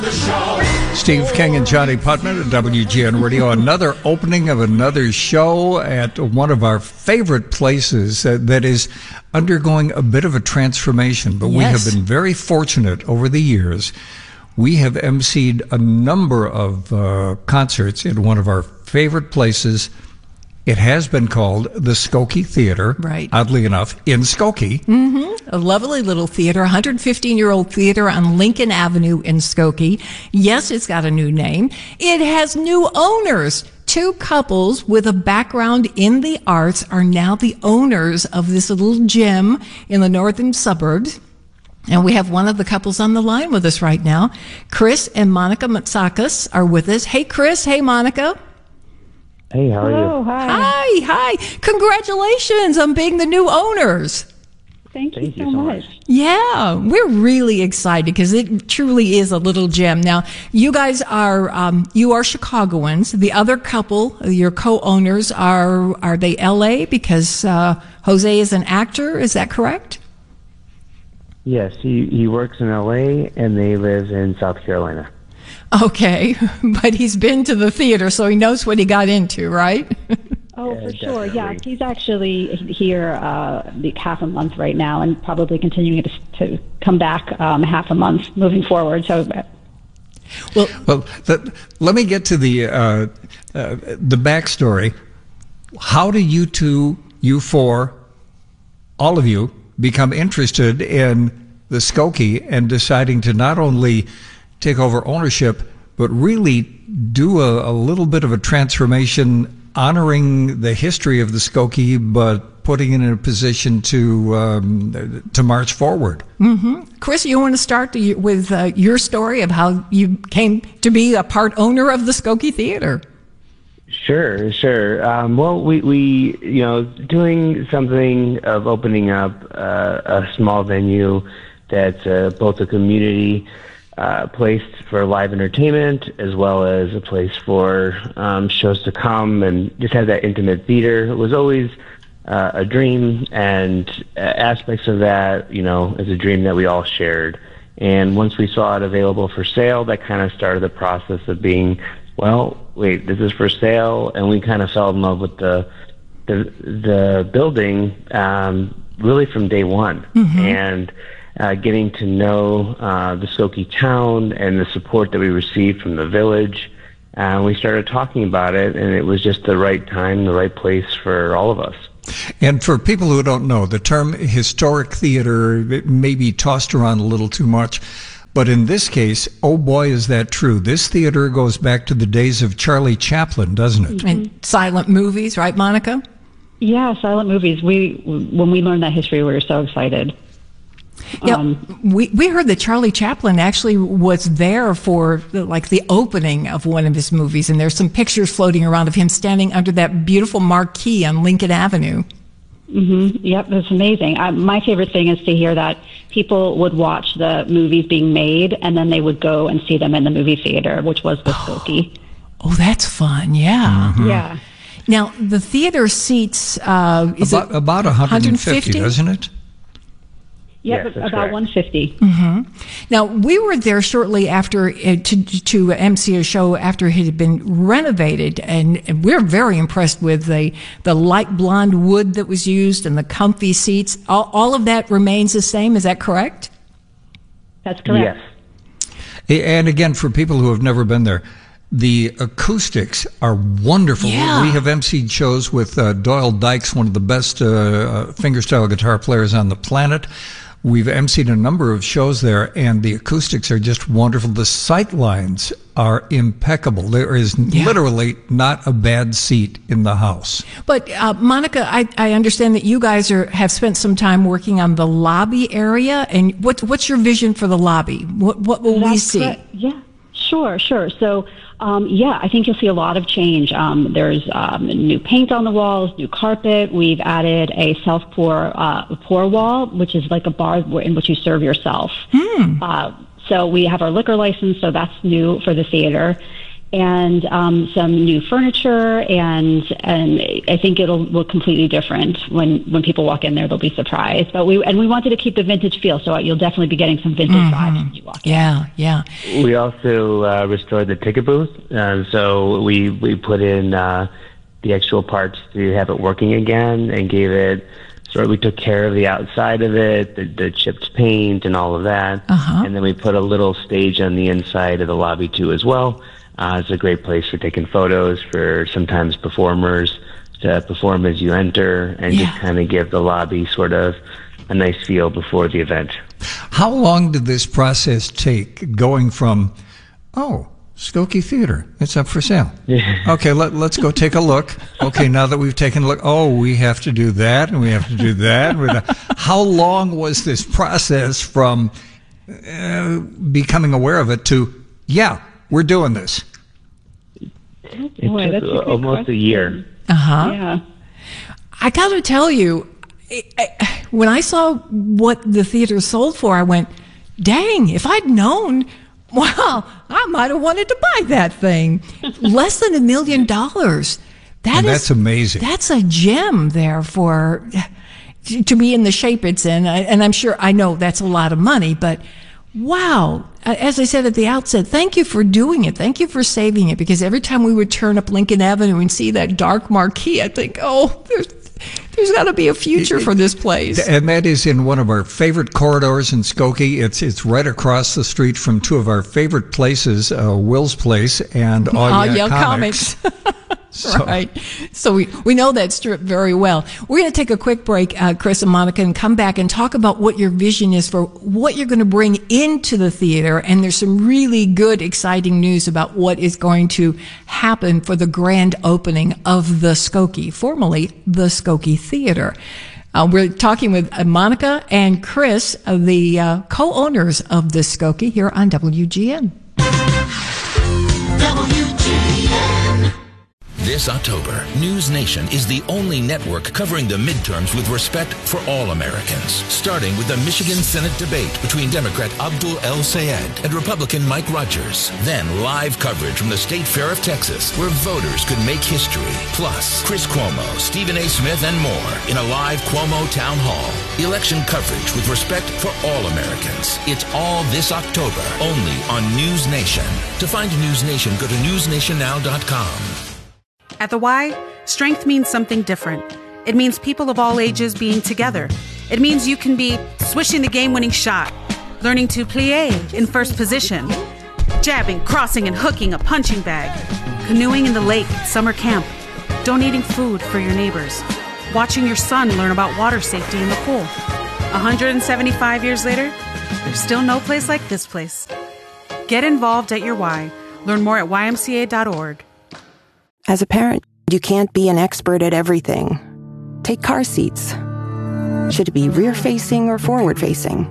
Steve King and Johnny Putman at WGN Radio. Another opening of another show at one of our favorite places that is undergoing a bit of a transformation. But we have been very fortunate over the years. We have emceed a number of concerts in one of our favorite places. It has been called the Skokie Theater, right? Oddly enough, in Skokie. Mm-hmm. A lovely little theater, 115-year-old theater on Lincoln Avenue in Skokie. Yes, it's got a new name. It has new owners. Two couples with a background in the arts are now the owners of this little gym in the northern suburbs. And we have one of the couples on the line with us right now. Chris and Monica Matsakis are with us. Hey, Chris. Hey, Monica. Hey, how are you? Hi. Congratulations on being the new owners. Thank you so much. Yeah, we're really excited because it truly is a little gem. Now, you guys are you are Chicagoans. The other couple, your co-owners, are they L.A. because Jose is an actor? Is that correct? Yes, he works in L.A. and they live in South Carolina. Okay, but he's been to the theater, so he knows what he got into, right? Oh, for sure. Yeah, he's actually here half a month right now, and probably continuing to come back half a month moving forward. So, let me get to the backstory. How do you four, all of you, become interested in the Skokie and deciding to not only take over ownership, but really do a little bit of a transformation, honoring the history of the Skokie, but putting it in a position to march forward? Mm-hmm. Chris, you want to start with your story of how you came to be a part owner of the Skokie Theater? Sure. Well, we doing something of opening up a small venue that's both a community place for live entertainment as well as a place for shows to come, and just have that intimate theater. It was always a dream, and aspects of that, is a dream that we all shared. And once we saw it available for sale, that kind of started the process of being, well, wait, this is for sale, and we kind of fell in love with the building really from day one. Mm-hmm. And getting to know the Skokie town and the support that we received from the village. We started talking about it, and it was just the right time, the right place for all of us. And for people who don't know, the term historic theater may be tossed around a little too much, but in this case, oh boy, is that true. This theater goes back to the days of Charlie Chaplin, doesn't it? And silent movies, right, Monica? Yeah, silent movies. When we learned that history, we were so excited. Yeah, we heard that Charlie Chaplin actually was there for the opening of one of his movies, and there's some pictures floating around of him standing under that beautiful marquee on Lincoln Avenue. Mm-hmm. Yep, that's amazing. My favorite thing is to hear that people would watch the movies being made, and then they would go and see them in the movie theater, which was the Skokie. Oh, that's fun! Yeah, mm-hmm. Yeah. Now the theater seats about 150, doesn't it? Yep, yes, about correct. 150. Mm-hmm. Now, we were there shortly after to MC a show after it had been renovated, and we're very impressed with the light blonde wood that was used and the comfy seats. All of that remains the same. Is that correct? That's correct. Yes. And again, for people who have never been there, the acoustics are wonderful. Yeah. We have emceed shows with Doyle Dykes, one of the best fingerstyle guitar players on the planet. We've emceed a number of shows there, and the acoustics are just wonderful. The sight lines are impeccable. There is literally not a bad seat in the house. But Monica, I understand that you guys have spent some time working on the lobby area, and what's your vision for the lobby? What will we see? Correct. Yeah, sure. So, I think you'll see a lot of change. There's new paint on the walls, new carpet. We've added a self-pour wall, which is like a bar in which you serve yourself. So we have our liquor license, so that's new for the theater. and some new furniture, and I think it'll look completely different when people walk in there. They'll be surprised. But we wanted to keep the vintage feel, so you'll definitely be getting some vintage vibes when you walk in. Yeah. We also restored the ticket booth, so we put in the actual parts to have it working again, and gave it. So we took care of the outside of it, the chipped paint, and all of that, and then we put a little stage on the inside of the lobby too as well. It's a great place for taking photos, for sometimes performers to perform as you enter, and just kind of give the lobby sort of a nice feel before the event. How long did this process take, going from, Skokie Theater, it's up for sale. Okay, let's go take a look. Okay, now that we've taken a look, we have to do that, and we have to do that. How long was this process from becoming aware of it to, we're doing this? It took almost a year. Yeah. I got to tell you, when I saw what the theater sold for, I went, dang, if I'd known, wow, I might have wanted to buy that thing. Less than $1 million. That's amazing. That's a gem there to be in the shape it's in. And I'm sure, I know that's a lot of money, but wow. As I said at the outset, thank you for doing it. Thank you for saving it, because every time we would turn up Lincoln Avenue and see that dark marquee, I think, there's got to be a future for this place. And that is in one of our favorite corridors in Skokie. It's right across the street from two of our favorite places, Will's Place and All Yeah Comics. Right. So we know that strip very well. We're going to take a quick break, Chris and Monica, and come back and talk about what your vision is for what you're going to bring into the theater. And there's some really good, exciting news about what is going to happen for the grand opening of the Skokie, formerly the Skokie Theater. We're talking with Monica and Chris, the co-owners of the Skokie, here on WGN. WGN. This October, News Nation is the only network covering the midterms with respect for all Americans, starting with the Michigan Senate debate between Democrat Abdul El-Sayed and Republican Mike Rogers. Then live coverage from the State Fair of Texas, where voters could make history. Plus, Chris Cuomo, Stephen A. Smith, and more in a live Cuomo Town Hall. Election coverage with respect for all Americans. It's all this October, only on News Nation. To find News Nation, go to newsnationnow.com. At the Y, strength means something different. It means people of all ages being together. It means you can be swishing the game-winning shot, learning to plie in first position, jabbing, crossing, and hooking a punching bag, canoeing in the lake at summer camp, donating food for your neighbors, watching your son learn about water safety in the pool. 175 years later, there's still no place like this place. Get involved at your Y. Learn more at ymca.org. As a parent, you can't be an expert at everything. Take car seats. Should it be rear-facing or forward-facing?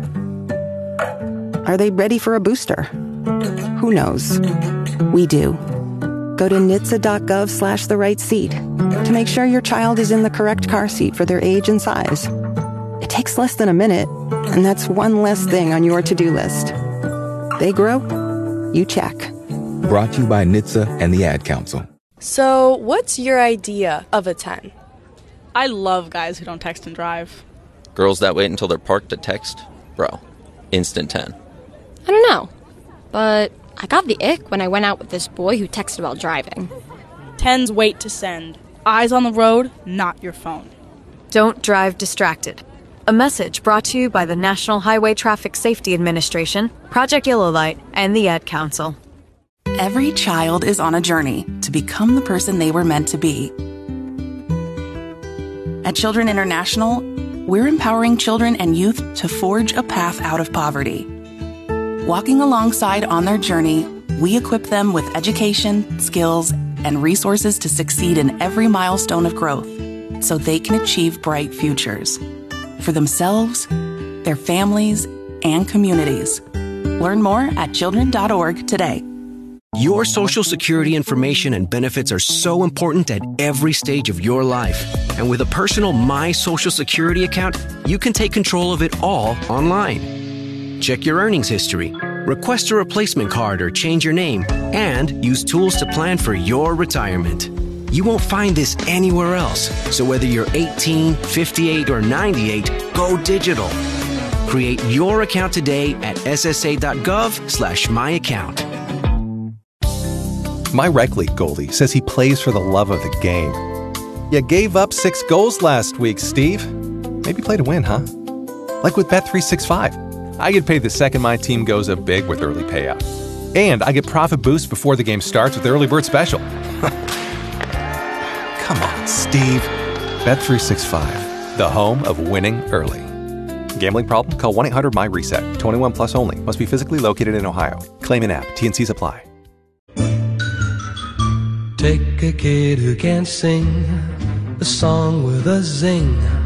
Are they ready for a booster? Who knows? We do. Go to NHTSA.gov/the right seat to make sure your child is in the correct car seat for their age and size. It takes less than a minute, and that's one less thing on your to-do list. They grow, you check. Brought to you by NHTSA and the Ad Council. So, what's your idea of a 10? I love guys who don't text and drive. Girls that wait until they're parked to text? Bro, instant 10. I don't know, but I got the ick when I went out with this boy who texted while driving. 10s wait to send. Eyes on the road, not your phone. Don't drive distracted. A message brought to you by the National Highway Traffic Safety Administration, Project Yellow Light, and the Ad Council. Every child is on a journey to become the person they were meant to be. At Children International, we're empowering children and youth to forge a path out of poverty. Walking alongside on their journey, we equip them with education, skills, and resources to succeed in every milestone of growth so they can achieve bright futures for themselves, their families, and communities. Learn more at children.org today. Your Social Security information and benefits are so important at every stage of your life. And with a personal My Social Security account, you can take control of it all online. Check your earnings history, request a replacement card or change your name, and use tools to plan for your retirement. You won't find this anywhere else. So whether you're 18, 58, or 98, go digital. Create your account today at ssa.gov/myaccount. My rec league goalie says he plays for the love of the game. You gave up 6 goals last week, Steve. Maybe play to win, huh? Like with Bet365. I get paid the second my team goes up big with early payout. And I get profit boost before the game starts with the early bird special. Come on, Steve. Bet365, the home of winning early. Gambling problem? Call 1-800-MY-RESET. 21 plus only. Must be physically located in Ohio. Claim in app. T&Cs apply. Take a kid who can sing a song with a zing.